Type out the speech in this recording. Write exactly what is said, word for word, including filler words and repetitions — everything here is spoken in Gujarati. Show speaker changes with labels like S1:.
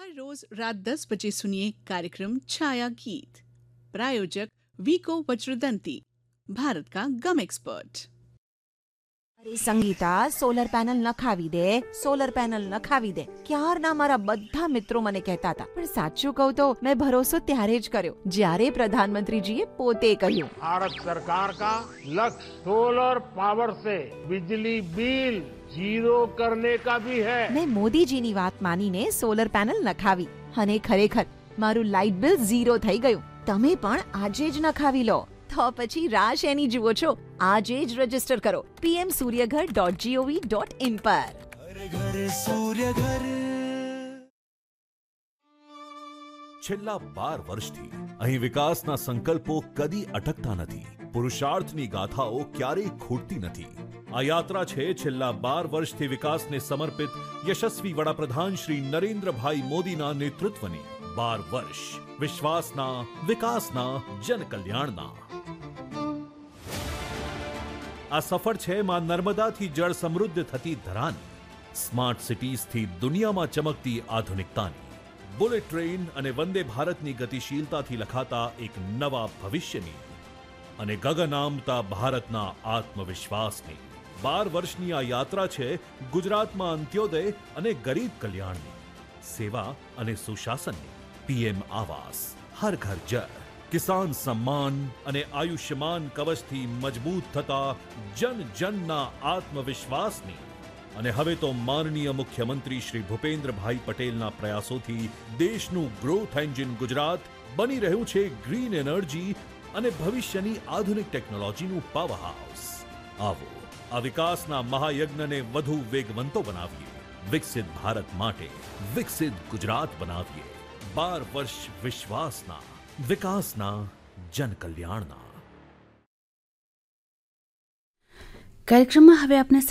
S1: हर रोज रात दस बजे सुनिए कार्यक्रम छाया गीत। प्रायोजक वीको वज्रदंती, भारत का गम एक्सपर्ट।
S2: અરે સંગીતા, સોલર પેનલ નખાવી દે, સોલર પેનલ નખાવી દે. ક્યારના મારા બધા મિત્રો મને કહેતા હતા, પણ સાચું કહું તો મેં ભરોસો ત્યારે જ કર્યો જ્યારે પ્રધાનમંત્રીજીએ પોતે કહ્યું,
S3: भारत सरकार का लक्ष्य सोलर पावर से बिजली बिल जीरो करने का भी है।
S2: મેં મોદીજીની વાત માનીને સોલર પેનલ નખાવી અને ખરેખર મારું લાઇટ બિલ ઝીરો થઈ ગયું. તમે પણ આજે જ નખાવી લો. તો પછી રાહ શેની જુઓ છો? આજે જ રજીસ્ટર કરો PM Suryaghar dot GOV dot in પર.
S4: છેલ્લા બાર વર્ષથી અહીં વિકાસના સંકલ્પો કદી અટકતા નથી. પુરુષાર્થની ગાથાઓ ક્યારેય ખૂટતી નથી. આ યાત્રા છે છેલ્લા બાર વર્ષથી વિકાસને સમર્પિત યશસ્વી વડાપ્રધાન શ્રી નરેન્દ્રભાઈ મોદીના નેતૃત્વની. બાર વર્ષ વિશ્વાસના, વિકાસના, જનકલ્યાણના. આ સફર છે માં નર્મદાથી જળ સમૃદ્ધ થતી ધરાની, સ્માર્ટ સિટીઝથી દુનિયામાં ચમકતી આધુનિકતાની, બુલેટ ટ્રેન અને વંદે ભારતની ગતિશીલતાથી લખાતા એક નવા ભવિષ્યની અને ગગન આમતા ભારતના આત્મવિશ્વાસની. બાર વર્ષની આ યાત્રા છે ગુજરાતમાં અંત્યોદય અને ગરીબ કલ્યાણની, સેવા અને સુશાસનની. પીએમ આવાસ, હર ઘર જળ, કિસાન સમ્માન અને આયુષ્યમાન કવચથી મજબૂત થતા જન જનના આત્મવિશ્વાસની. અને હવે તો માનનીય મુખ્યમંત્રી શ્રી ભૂપેન્દ્રભાઈ પટેલના પ્રયાસોથી દેશનું ગ્રોથ એન્જિન ગુજરાત બની રહ્યું છે ગ્રીન એનર્જી અને ભવિષ્યની આધુનિક ટેકનોલોજીનું પાવર હાઉસ. આવો આ વિકાસના મહાયજ્ઞને વધુ વેગવંતો બનાવીએ. વિકસિત ભારત માટે વિકસિત ગુજરાત બનાવીએ. બાર વર્ષ વિશ્વાસના, વિકાસના, જનકલ્યાણના.
S5: કાર્યક્રમમાં હવે આપણે